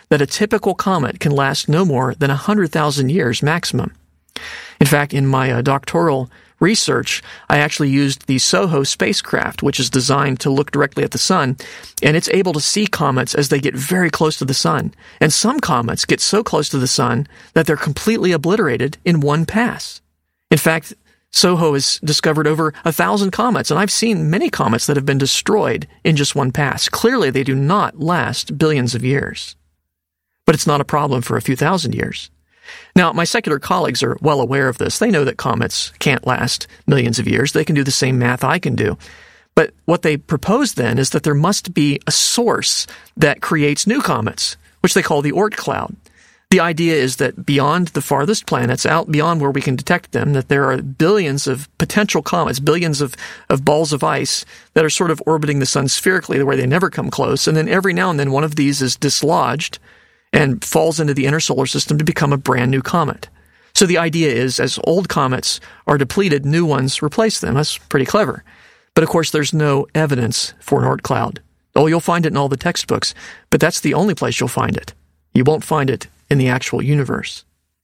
that a typical comet can last no more than 100,000 years maximum. In fact, in my doctoral research, I actually used the SOHO spacecraft, which is designed to look directly at the sun, and it's able to see comets as they get very close to the sun. And some comets get so close to the sun that they're completely obliterated in one pass. In fact, SOHO has discovered over 1,000 comets, and I've seen many comets that have been destroyed in just one pass. Clearly, they do not last billions of years. But it's not a problem for a few thousand years. Now, my secular colleagues are well aware of this. They know that comets can't last millions of years. They can do the same math I can do. But what they propose then is that there must be a source that creates new comets, which they call the Oort cloud. The idea is that beyond the farthest planets, out beyond where we can detect them, that there are billions of potential comets, billions of balls of ice that are sort of orbiting the sun spherically where they never come close. And then every now and then one of these is dislodged and falls into the inner solar system to become a brand new comet. So the idea is, as old comets are depleted, new ones replace them. That's pretty clever. But of course, there's no evidence for an Oort cloud. Oh, you'll find it in all the textbooks, but that's the only place you'll find it. You won't find it in the actual universe.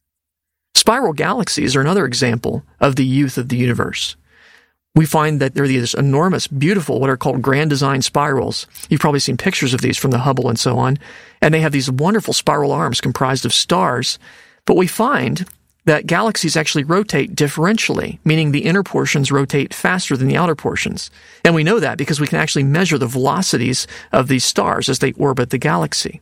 Spiral galaxies are another example of the youth of the universe. We find that there are these enormous, beautiful, what are called grand design spirals. You've probably seen pictures of these from the Hubble and so on. And they have these wonderful spiral arms comprised of stars. But we find that galaxies actually rotate differentially, meaning the inner portions rotate faster than the outer portions. And we know that because we can actually measure the velocities of these stars as they orbit the galaxy.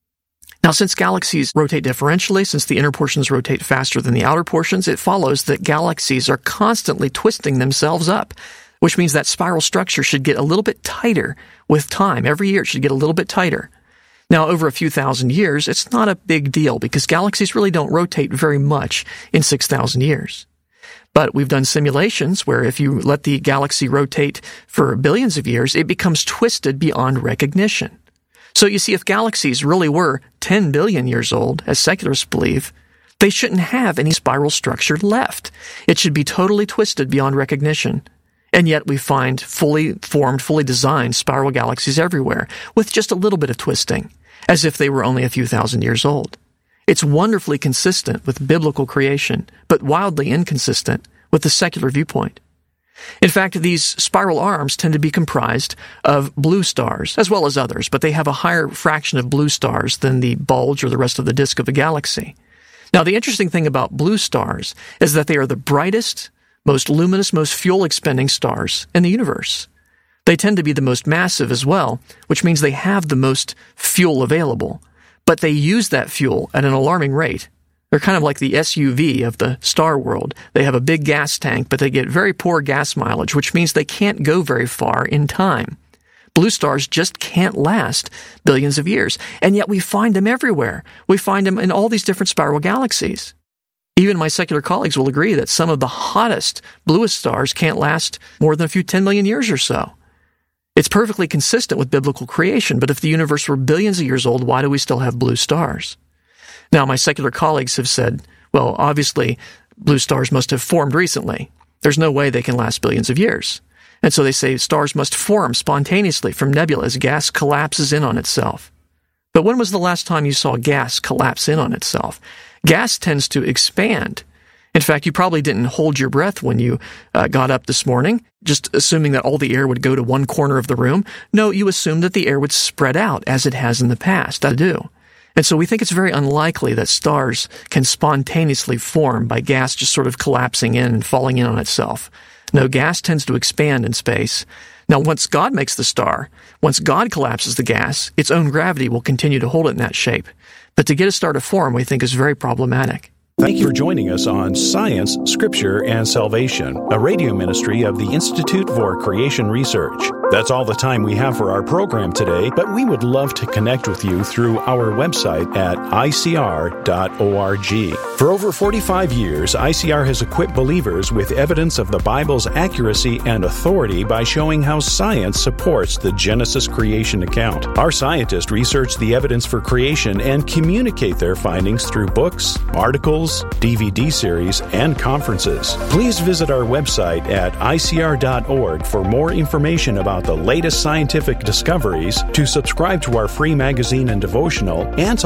Now, since galaxies rotate differentially, since the inner portions rotate faster than the outer portions, it follows that galaxies are constantly twisting themselves up, which means that spiral structure should get a little bit tighter with time. Every year it should get a little bit tighter. Now, over a few thousand years, it's not a big deal because galaxies really don't rotate very much in 6,000 years. But we've done simulations where if you let the galaxy rotate for billions of years, it becomes twisted beyond recognition. So you see, if galaxies really were 10 billion years old, as secularists believe, they shouldn't have any spiral structure left. It should be totally twisted beyond recognition. And yet we find fully formed, fully designed spiral galaxies everywhere, with just a little bit of twisting, as if they were only a few thousand years old. It's wonderfully consistent with biblical creation, but wildly inconsistent with the secular viewpoint. In fact, these spiral arms tend to be comprised of blue stars, as well as others, but they have a higher fraction of blue stars than the bulge or the rest of the disk of a galaxy. Now, the interesting thing about blue stars is that they are the brightest, most luminous, most fuel-expending stars in the universe. They tend to be the most massive as well, which means they have the most fuel available, but they use that fuel at an alarming rate. They're kind of like the SUV of the star world. They have a big gas tank, but they get very poor gas mileage, which means they can't go very far in time. Blue stars just can't last billions of years, and yet we find them everywhere. We find them in all these different spiral galaxies. Even my secular colleagues will agree that some of the hottest, bluest stars can't last more than a few 10 million years or so. It's perfectly consistent with biblical creation, but if the universe were billions of years old, why do we still have blue stars? Now, my secular colleagues have said, well, obviously, blue stars must have formed recently. There's no way they can last billions of years. And so they say stars must form spontaneously from nebula as gas collapses in on itself. But when was the last time you saw gas collapse in on itself? Gas tends to expand. In fact, you probably didn't hold your breath when you got up this morning, just assuming that all the air would go to one corner of the room. No, you assumed that the air would spread out as it has in the past. I do. And so we think it's very unlikely that stars can spontaneously form by gas just sort of collapsing in and falling in on itself. No, gas tends to expand in space. Now, once God makes the star, once God collapses the gas, its own gravity will continue to hold it in that shape. But to get a star to form, we think is very problematic. Thank you for joining us on Science, Scripture, and Salvation, a radio ministry of the Institute for Creation Research. That's all the time we have for our program today, but we would love to connect with you through our website at icr.org. For over 45 years, ICR has equipped believers with evidence of the Bible's accuracy and authority by showing how science supports the Genesis creation account. Our scientists research the evidence for creation and communicate their findings through books, articles, DVD series, and conferences. Please visit our website at icr.org for more information about the latest scientific discoveries, to subscribe to our free magazine and devotional, and to